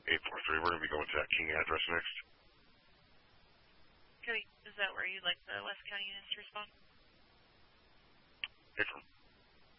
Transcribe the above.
843. We're going to be going to that King address next. Okay, is that where you'd like the West County units to respond? Affirm.